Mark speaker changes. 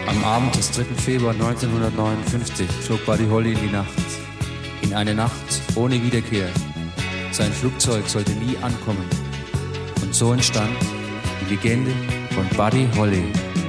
Speaker 1: Am Abend des 3. Februar 1959 flog Buddy Holly in die Nacht. In eine Nacht ohne Wiederkehr. Sein Flugzeug sollte nie ankommen. Und so entstand die Legende von Buddy Holly.